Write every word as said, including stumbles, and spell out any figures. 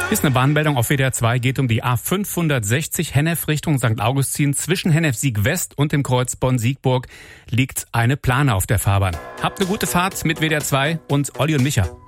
Ist eine Bahnmeldung auf W D R zwei, geht um die A fünfhundertsechzig Hennef Richtung Sankt Augustin. Zwischen Hennef-Sieg West und dem Kreuz Bonn-Siegburg liegt eine Plane auf der Fahrbahn. Habt eine gute Fahrt mit W D R zwei und Olli und Micha.